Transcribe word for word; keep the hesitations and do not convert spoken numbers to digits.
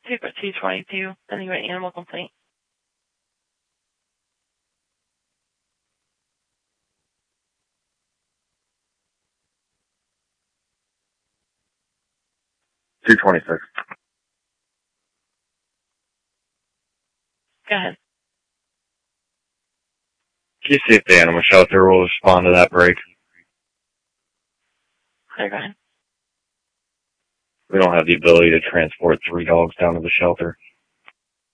Secret two twenty-two, sending you an animal complaint. two twenty-six. Go ahead. Can you see if the animal shelter will respond to that break? Clear, go ahead. We don't have the ability to transport three dogs down to the shelter.